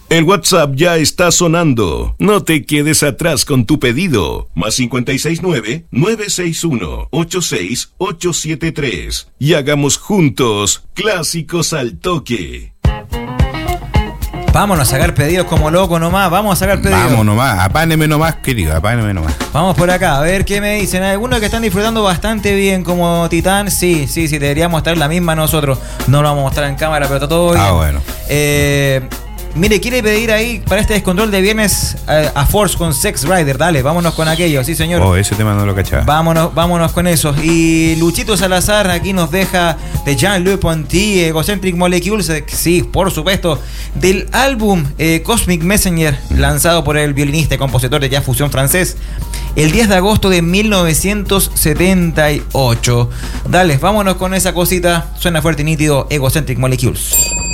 El WhatsApp ya está sonando. No te quedes atrás con tu pedido. Más 569-961-86873. Y hagamos juntos clásicos al toque. Vámonos a sacar pedidos como loco nomás. Vamos a sacar pedidos. Vamos nomás, apáneme nomás, querido, apáneme nomás. Vamos por acá, a ver qué me dicen. Hay algunos que están disfrutando bastante bien, como Titán. Sí, deberíamos estar la misma nosotros. No lo vamos a mostrar en cámara, pero está todo bien. Bueno. Mire, quiere pedir ahí para este descontrol de viernes a Force con Sex Rider. Dale, vámonos con aquello, sí señor. Oh, ese tema no lo cachaba. Vámonos con eso. Y Luchito Salazar aquí nos deja de Jean-Louis Ponty, Egocentric Molecules. Sí, por supuesto. Del álbum Cosmic Messenger, lanzado por el violinista y compositor de jazz fusión francés, el 10 de agosto de 1978. Dale, vámonos con esa cosita. Suena fuerte y nítido, Egocentric Molecules.